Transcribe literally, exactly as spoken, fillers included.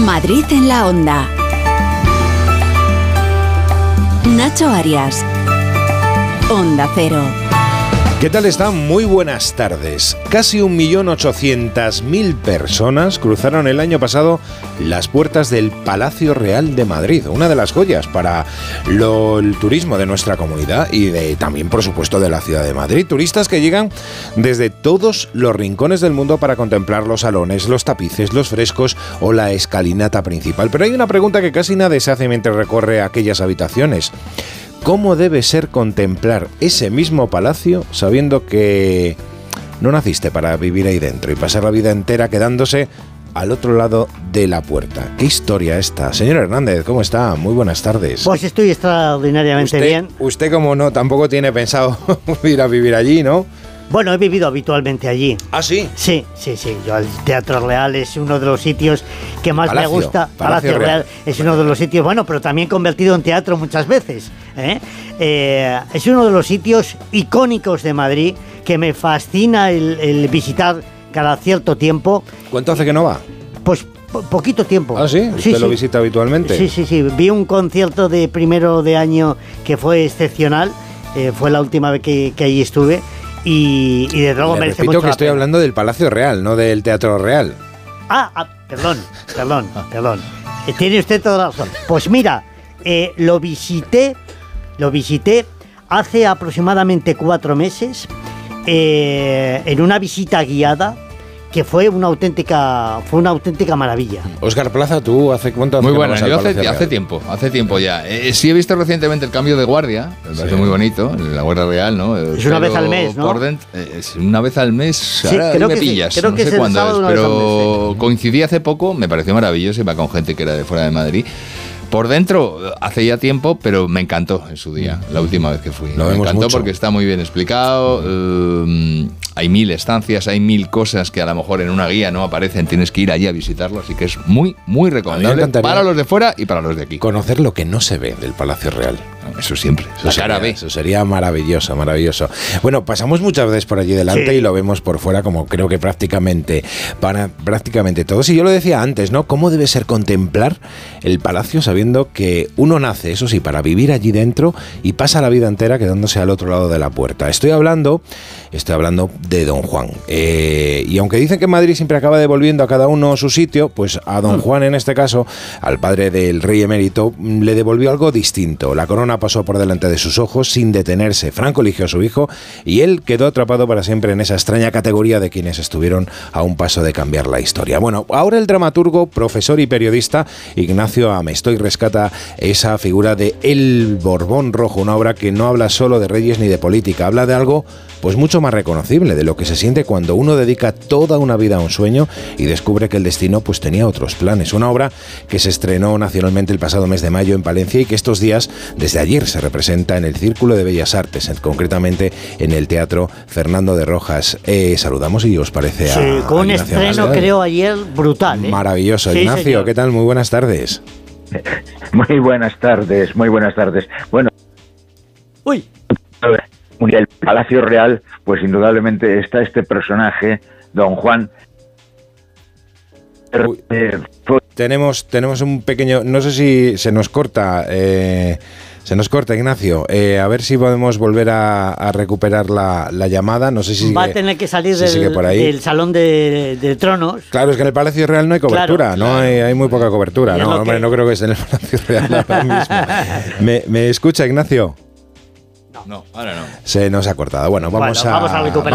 Madrid en la Onda. Nacho Arias. Onda Cero. ¿Qué tal están? Muy buenas tardes. Casi un millón ochocientas mil personas cruzaron el año pasado las puertas del Palacio Real de Madrid, una de las joyas para lo, el turismo de nuestra comunidad y de, también, por supuesto, de la ciudad de Madrid. Turistas que llegan desde todos los rincones del mundo para contemplar los salones, los tapices, los frescos o la escalinata principal. Pero hay una pregunta que casi nadie se hace mientras recorre aquellas habitaciones. ¿Cómo debe ser contemplar ese mismo palacio sabiendo que no naciste para vivir ahí dentro y pasar la vida entera quedándose al otro lado de la puerta? ¿Qué historia esta? Señor Hernández, ¿cómo está? Muy buenas tardes. Pues estoy extraordinariamente usted, bien. Usted, como no, tampoco tiene pensado ir a vivir allí, ¿no? Bueno, he vivido habitualmente allí. ¿Ah, sí? Sí, sí, sí. Yo, el Teatro Real es uno de los sitios que más Palacio, me gusta. Palacio, Palacio Real. Real es uno de los sitios, bueno, pero también convertido en teatro muchas veces. ¿eh? Eh, es uno de los sitios icónicos de Madrid que me fascina el, el visitar cada cierto tiempo. ¿Cuánto hace que no va? Pues po- poquito tiempo. ¿Ah, sí? ¿Usted sí, lo sí. visita habitualmente? Sí, sí, sí. Vi un concierto de primero de año que fue excepcional. Eh, fue la última vez que, que allí estuve. Y, y de luego Le merece repito mucho que la estoy pena. hablando del Palacio Real, no del Teatro Real. Ah, ah, perdón, perdón, perdón. Eh, Tiene usted toda la razón. Pues mira, eh, lo visité, lo visité hace aproximadamente cuatro meses eh, en una visita guiada que fue una auténtica, fue una auténtica maravilla. Óscar Plaza, ¿tú hace cuánto hace Muy que no buena, vas al yo hace, Palacio Real? hace tiempo, hace tiempo ya. Eh, sí he visto recientemente el cambio de guardia, me parece Sí. muy bonito, la Guardia Real, ¿no? El Es una vez pelo al mes, ¿no? por dent- eh, es una vez al mes, Sí, ahora creo me que sí, pillas, creo no que es sé el cuándo sábado es, una vez al pero mes, coincidí hace poco, me pareció maravilloso, iba con gente que era de fuera de Madrid. Por dentro, hace ya tiempo, pero me encantó en su día, la última vez que fui. Lo me vemos encantó mucho. porque está muy bien explicado, eh, hay mil estancias, hay mil cosas que a lo mejor en una guía no aparecen, tienes que ir allí a visitarlo, así que es muy, muy recomendable encantaría para los de fuera y para los de aquí. Conocer lo que no se ve del Palacio Real. Eso siempre, Eso la sería, cara B. eso sería maravilloso, maravilloso. Bueno, pasamos muchas veces por allí delante Sí. y lo vemos por fuera, como creo que prácticamente para prácticamente todos. Y yo lo decía antes, ¿no? ¿Cómo debe ser contemplar el palacio sabiendo que uno nace, eso sí, para vivir allí dentro y pasa la vida entera quedándose al otro lado de la puerta? Estoy hablando, estoy hablando de Don Juan. Eh, y aunque dicen que Madrid siempre acaba devolviendo a cada uno su sitio, pues a Don Juan, en este caso, al padre del rey emérito, le devolvió algo distinto. La corona pasó por delante de sus ojos sin detenerse. Franco eligió a su hijo y él quedó atrapado para siempre en esa extraña categoría de quienes estuvieron a un paso de cambiar la historia. Bueno, ahora el dramaturgo, profesor y periodista Ignacio Amestoy rescata esa figura de El Borbón Rojo, una obra que no habla solo de reyes ni de política, habla de algo pues mucho más reconocible, de lo que se siente cuando uno dedica toda una vida a un sueño y descubre que el destino pues tenía otros planes. Una obra que se estrenó nacionalmente el pasado mes de mayo en Palencia y que estos días, desde ayer, se representa en el Círculo de Bellas Artes, en- concretamente en el Teatro Fernando de Rojas. Eh, saludamos y os parece a Sí, con a un Ignacio estreno, Amestoy. creo, ayer brutal. ¿eh? Maravilloso. Sí, Ignacio, señor. ¿qué tal? Muy buenas tardes. Muy buenas tardes, muy buenas tardes. Bueno, Uy, el Palacio Real, pues indudablemente está este personaje, Don Juan. Uy. Eh, fue- Tenemos, tenemos un pequeño... No sé si se nos corta... eh, se nos corta, Ignacio. Eh, a ver si podemos volver a, a recuperar la, la llamada. No sé si va sigue- a tener que salir si del, sigue por ahí. del Salón de, de Tronos. Claro, es que en el Palacio Real no hay cobertura, Claro, no claro. Hay, hay muy poca cobertura. Y es No, lo hombre, que- no creo que esté en el Palacio Real ahora mismo. ¿Me, me escucha, Ignacio? No, ahora no. Se nos ha cortado. Bueno, vamos Bueno, a... vamos a recuperar.